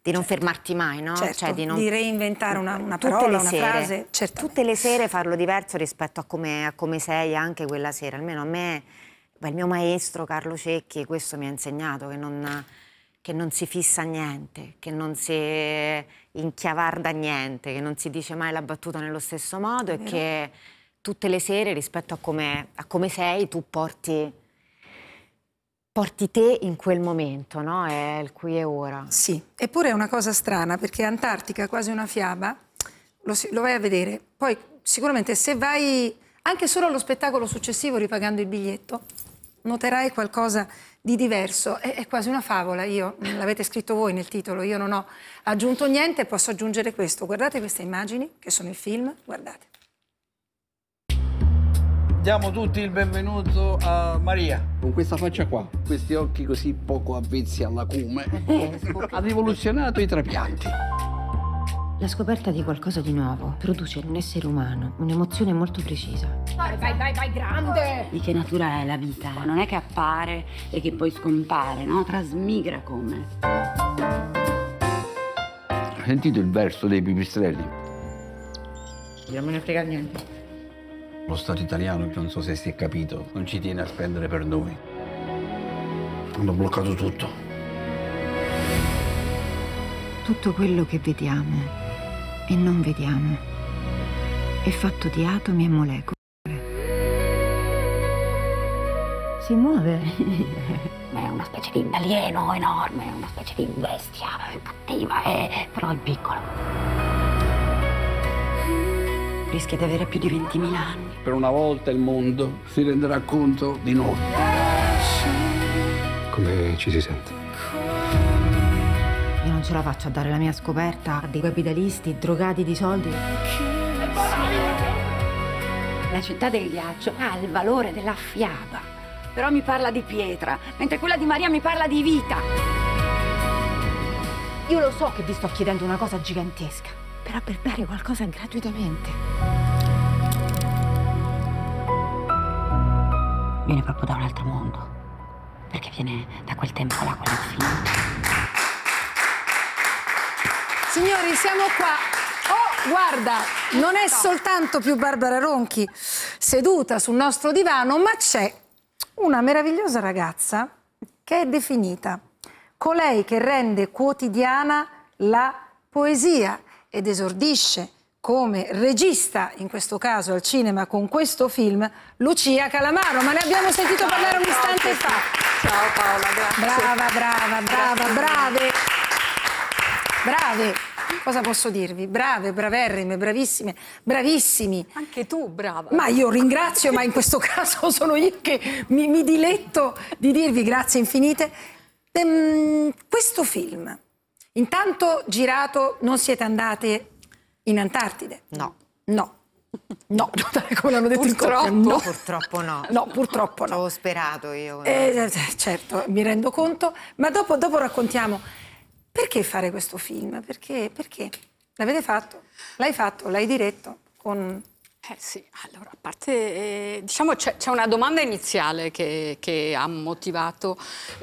di non fermarti mai, no? Certo, Cioè, di reinventare una parola, una frase. Tutte le sere farlo diverso rispetto a come sei anche quella sera. Almeno a me, il mio maestro Carlo Cecchi questo mi ha insegnato, che non si fissa niente, che non si inchiavarda niente, che non si dice mai la battuta nello stesso modo e che tutte le sere rispetto a come sei tu porti te in quel momento, no? È il qui e ora. Sì, eppure è una cosa strana perché Antartica, quasi una fiaba, lo vai a vedere. Poi sicuramente se vai anche solo allo spettacolo successivo ripagando il biglietto, noterai qualcosa di diverso. È quasi una favola, l'avete scritto voi nel titolo, io non ho aggiunto niente, posso aggiungere questo. Guardate queste immagini, che sono il film, guardate. Diamo tutti il benvenuto a Maria. Con questa faccia qua, questi occhi così poco avvezzi all'acume, ha rivoluzionato i trapianti. La scoperta di qualcosa di nuovo produce in un essere umano un'emozione molto precisa. Vai, grande! Di che natura è la vita? Non è che appare e che poi scompare, no? Trasmigra come. Hai sentito il verso dei Pipistrelli? Non me ne frega niente. Lo Stato italiano, non so se si è capito, non ci tiene a spendere per noi. Hanno bloccato tutto. Tutto quello che vediamo e non vediamo è fatto di atomi e molecole. Si muove. Ma è una specie di alieno enorme, una specie di bestia cattiva, però è piccolo. Rischia di avere più di 20.000 anni. Per una volta il mondo si renderà conto di noi. Come ci si sente? Io non ce la faccio a dare la mia scoperta a dei capitalisti drogati di soldi. La città del ghiaccio ha il valore della fiaba, però mi parla di pietra, mentre quella di Maria mi parla di vita. Io lo so che vi sto chiedendo una cosa gigantesca, però per dare qualcosa gratuitamente. Viene proprio da un altro mondo, perché viene da quel tempo là, quell'infinito. Signori, siamo qua. Oh, guarda, non è soltanto più Barbara Ronchi seduta sul nostro divano, ma c'è una meravigliosa ragazza che è definita colei che rende quotidiana la poesia ed esordisce come regista, in questo caso al cinema, con questo film, Lucia Calamaro. Ma ne abbiamo sentito parlare un istante fa. Ciao Paola, grazie. Brave. Cosa posso dirvi? Brave, braverrime, bravissime, bravissimi. Anche tu, brava. Ma io ringrazio, ma in questo caso sono io che mi diletto di dirvi grazie infinite. Questo film, intanto girato, non siete andate in Antartide? No. Come l'hanno detto Purtroppo. no. Purtroppo no. No, purtroppo no. L'avevo sperato io. Certo, mi rendo conto, ma dopo raccontiamo perché fare questo film, perché l'avete fatto, l'hai diretto con... Sì, allora, a parte, diciamo, c'è una domanda iniziale che ha motivato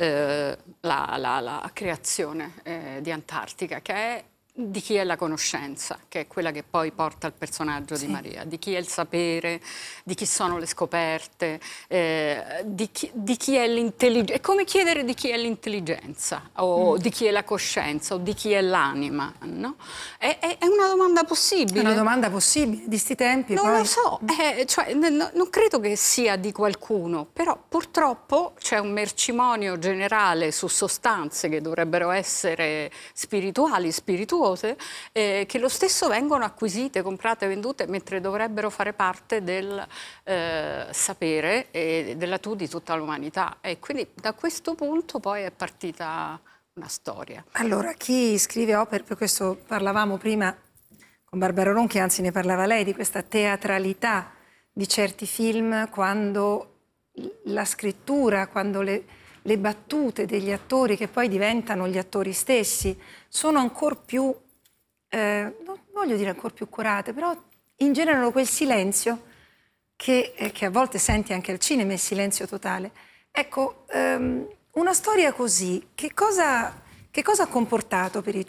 la creazione di Antartica, che è di chi è la conoscenza, che è quella che poi porta al personaggio di Maria, di chi è il sapere, di chi sono le scoperte, di chi è l'intelligenza. È come chiedere di chi è l'intelligenza, o di chi è la coscienza, o di chi è l'anima, no? È una domanda possibile. È una domanda possibile, di sti tempi. Non poi... lo so, cioè, non credo che sia di qualcuno, però purtroppo c'è un mercimonio generale su sostanze che dovrebbero essere spirituali, spirituose, che lo stesso vengono acquisite, comprate, vendute, mentre dovrebbero fare parte del sapere e della tu di tutta l'umanità. E quindi da questo punto poi è partita una storia. Allora, chi scrive opere, per questo parlavamo prima con Barbara Ronchi, anzi ne parlava lei, di questa teatralità di certi film, quando la scrittura, quando le battute degli attori, che poi diventano gli attori stessi, sono ancora più, non voglio dire ancora più curate, però ingenerano quel silenzio che a volte senti anche al cinema, il silenzio totale. Ecco, una storia così, che cosa ha comportato per i